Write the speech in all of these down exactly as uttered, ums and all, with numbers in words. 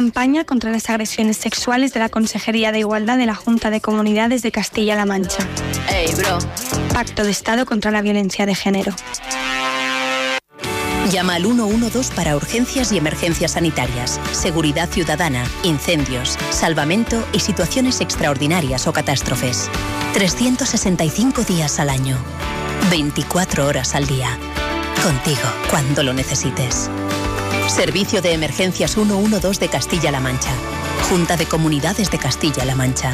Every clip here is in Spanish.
campaña contra las agresiones sexuales de la Consejería de Igualdad de la Junta de Comunidades de Castilla-La Mancha. Ey, bro. Pacto de Estado contra la violencia de género. Llama al uno uno dos para urgencias y emergencias sanitarias, seguridad ciudadana, incendios, salvamento y situaciones extraordinarias o catástrofes. trescientos sesenta y cinco días al año, veinticuatro horas al día. Contigo, cuando lo necesites. Servicio de Emergencias uno uno dos de Castilla-La Mancha. Junta de Comunidades de Castilla-La Mancha.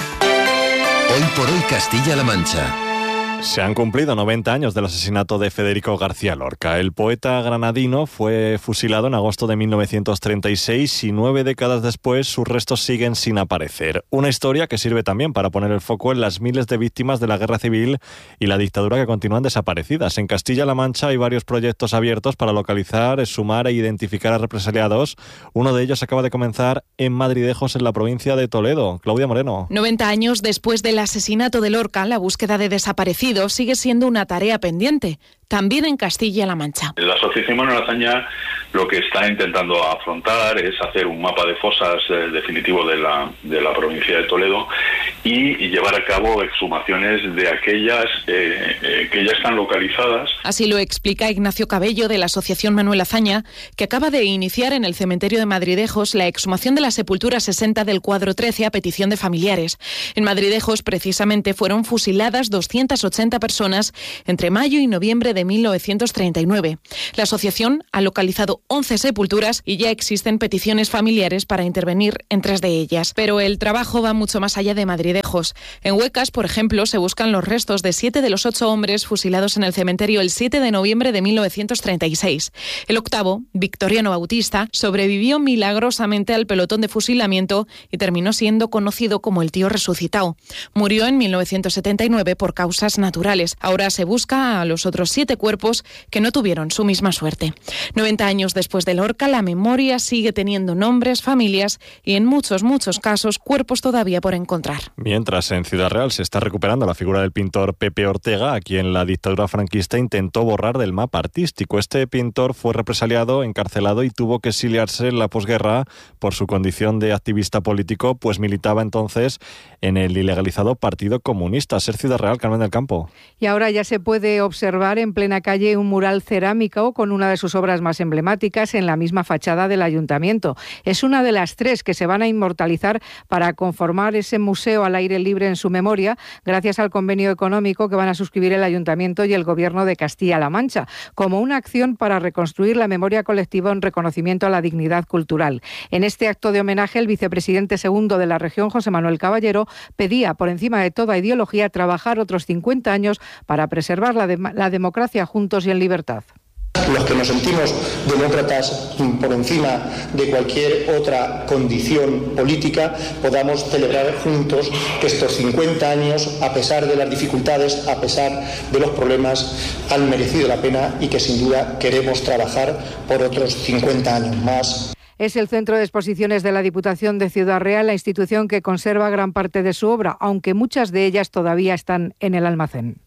Hoy por hoy Castilla-La Mancha. Se han cumplido noventa años del asesinato de Federico García Lorca. El poeta granadino fue fusilado en agosto de mil novecientos treinta y seis y nueve décadas después sus restos siguen sin aparecer. Una historia que sirve también para poner el foco en las miles de víctimas de la guerra civil y la dictadura que continúan desaparecidas. En Castilla-La Mancha hay varios proyectos abiertos para localizar, exhumar e identificar a represaliados. Uno de ellos acaba de comenzar en Madridejos, en la provincia de Toledo. Claudia Moreno. noventa años después del asesinato de Lorca, la búsqueda de desaparecidos sigue siendo una tarea pendiente, también en Castilla-La Mancha. La Asociación Manuel Azaña lo que está intentando afrontar es hacer un mapa de fosas eh, definitivo de la, de la provincia de Toledo y, y llevar a cabo exhumaciones de aquellas eh, eh, que ya están localizadas. Así lo explica Ignacio Cabello de la Asociación Manuel Azaña, que acaba de iniciar en el cementerio de Madridejos la exhumación de la sepultura sesenta del cuadro trece a petición de familiares. En Madridejos, precisamente, fueron fusiladas doscientas ochenta personas entre mayo y noviembre de mil novecientos treinta y nueve. La asociación ha localizado once sepulturas y ya existen peticiones familiares para intervenir en tres de ellas. Pero el trabajo va mucho más allá de Madridejos. En Huecas, por ejemplo, se buscan los restos de siete de los ocho hombres fusilados en el cementerio el siete de noviembre de mil novecientos treinta y seis. El octavo, Victoriano Bautista, sobrevivió milagrosamente al pelotón de fusilamiento y terminó siendo conocido como el tío resucitado. Murió en mil novecientos setenta y nueve por causas naturales. Ahora se busca a los otros siete cuerpos que no tuvieron su misma suerte. noventa años después de Lorca, la memoria sigue teniendo nombres, familias y en muchos, muchos casos, cuerpos todavía por encontrar. Mientras en Ciudad Real se está recuperando la figura del pintor Pepe Ortega, a quien la dictadura franquista intentó borrar del mapa artístico. Este pintor fue represaliado, encarcelado y tuvo que exiliarse en la posguerra por su condición de activista político, pues militaba entonces en el ilegalizado Partido Comunista. Ser Ciudad Real, Carmen del Campo. Y ahora ya se puede observar en plena calle un mural cerámico con una de sus obras más emblemáticas en la misma fachada del ayuntamiento. Es una de las tres que se van a inmortalizar para conformar ese museo al aire libre en su memoria, gracias al convenio económico que van a suscribir el ayuntamiento y el gobierno de Castilla-La Mancha, como una acción para reconstruir la memoria colectiva en reconocimiento a la dignidad cultural. En este acto de homenaje, el vicepresidente segundo de la región, José Manuel Caballero, pedía, por encima de toda ideología, trabajar otros cincuenta años para preservar la, de- la democracia juntos y en libertad. Los que nos sentimos demócratas por encima de cualquier otra condición política, podamos celebrar juntos que estos cincuenta años, a pesar de las dificultades, a pesar de los problemas, han merecido la pena y que sin duda queremos trabajar por otros cincuenta años más. Es el Centro de Exposiciones de la Diputación de Ciudad Real, la institución que conserva gran parte de su obra, aunque muchas de ellas todavía están en el almacén.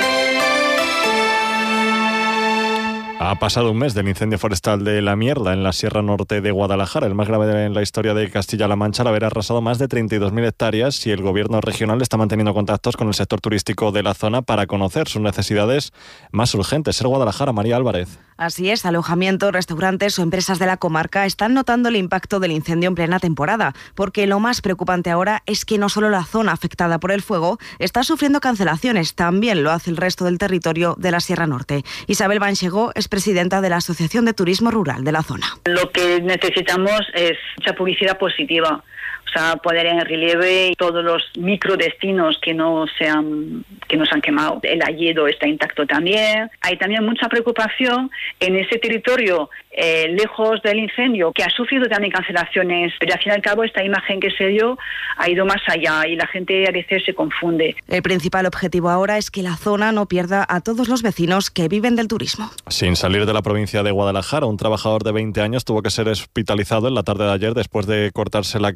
Ha pasado un mes del incendio forestal de La Mierda en la Sierra Norte de Guadalajara, el más grave en la historia de Castilla-La Mancha, al haber arrasado más de treinta y dos mil hectáreas, y el gobierno regional está manteniendo contactos con el sector turístico de la zona para conocer sus necesidades más urgentes. Ser Guadalajara, María Álvarez. Así es, alojamientos, restaurantes o empresas de la comarca están notando el impacto del incendio en plena temporada, porque lo más preocupante ahora es que no solo la zona afectada por el fuego está sufriendo cancelaciones, también lo hace el resto del territorio de la Sierra Norte. Isabel Banchegó es presidenta de la Asociación de Turismo Rural de la zona. Lo que necesitamos es mucha publicidad positiva. O sea, poner en relieve todos los microdestinos que no se han, que no se han quemado. El hayedo está intacto también. Hay también mucha preocupación en ese territorio eh, lejos del incendio, que ha sufrido también cancelaciones, pero al fin y al cabo esta imagen que se dio ha ido más allá y la gente a veces se confunde. El principal objetivo ahora es que la zona no pierda a todos los vecinos que viven del turismo. Sin salir de la provincia de Guadalajara, un trabajador de veinte años tuvo que ser hospitalizado en la tarde de ayer después de cortarse la cara tras ser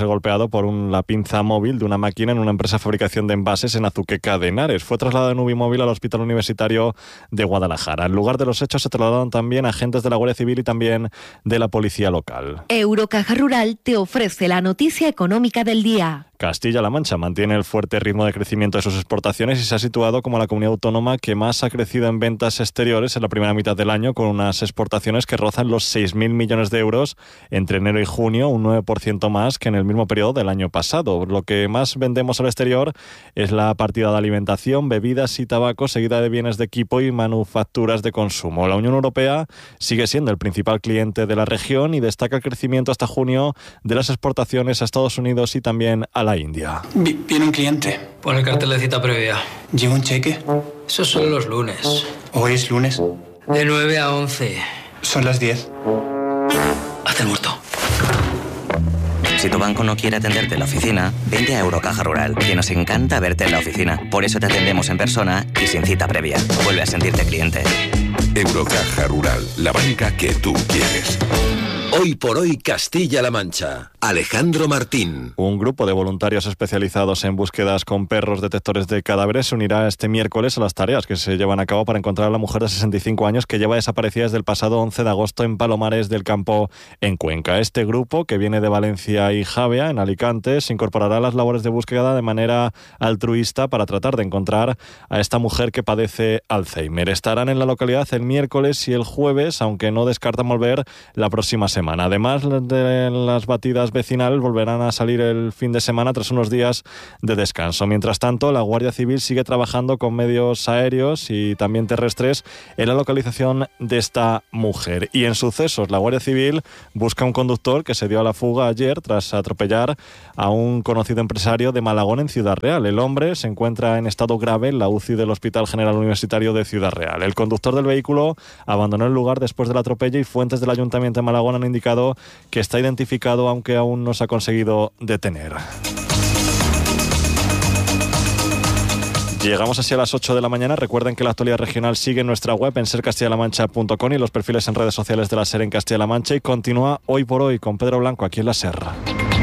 ser golpeado por un, la pinza móvil de una máquina en una empresa de fabricación de envases en Azuqueca de Henares. Fue trasladado en Ubimóvil al Hospital Universitario de Guadalajara. En lugar de los hechos se trasladaron también agentes de la Guardia Civil y también de la Policía Local. Eurocaja Rural te ofrece la noticia económica del día. Castilla-La Mancha mantiene el fuerte ritmo de crecimiento de sus exportaciones y se ha situado como la comunidad autónoma que más ha crecido en ventas exteriores en la primera mitad del año, con unas exportaciones que rozan los seis mil millones de euros entre enero y junio, un nueve por ciento más que en el mismo periodo del año pasado. Lo que más vendemos al exterior es la partida de alimentación, bebidas y tabaco, seguida de bienes de equipo y manufacturas de consumo. La Unión Europea sigue siendo el principal cliente de la región y destaca el crecimiento hasta junio de las exportaciones a Estados Unidos y también a la India. Viene un cliente. Pon el cartel de cita previa. ¿Lleva un cheque? Eso son los lunes. ¿Hoy es lunes? De nueve a once. Son las diez. Hazte el muerto. Si tu banco no quiere atenderte en la oficina, vente a Eurocaja Rural, que nos encanta verte en la oficina. Por eso te atendemos en persona y sin cita previa. Vuelve a sentirte cliente. Eurocaja Rural, la banca que tú quieres. Hoy por hoy Castilla-La Mancha. Alejandro Martín. Un grupo de voluntarios especializados en búsquedas con perros detectores de cadáveres se unirá este miércoles a las tareas que se llevan a cabo para encontrar a la mujer de sesenta y cinco años que lleva desaparecida desde el pasado once de agosto en Palomares del Campo, en Cuenca. Este grupo, que viene de Valencia y Javea, en Alicante, se incorporará a las labores de búsqueda de manera altruista para tratar de encontrar a esta mujer que padece Alzheimer. Estarán en la localidad el miércoles y el jueves, aunque no descartan volver la próxima semana. Además de las batidas vecinales, volverán a salir el fin de semana tras unos días de descanso. Mientras tanto, la Guardia Civil sigue trabajando con medios aéreos y también terrestres en la localización de esta mujer. Y en sucesos, la Guardia Civil busca un conductor que se dio a la fuga ayer tras atropellar a un conocido empresario de Malagón en Ciudad Real. El hombre se encuentra en estado grave en la U C I del Hospital General Universitario de Ciudad Real. El conductor del vehículo abandonó el lugar después del atropello y fuentes del Ayuntamiento de Malagón han indicado que está identificado, aunque aún no se ha conseguido detener. Llegamos así a las ocho de la mañana. Recuerden que la actualidad regional sigue en nuestra web en ser castilla la mancha punto com y los perfiles en redes sociales de la SER en Castilla-La Mancha, y continúa Hoy por Hoy con Pedro Blanco aquí en la SER.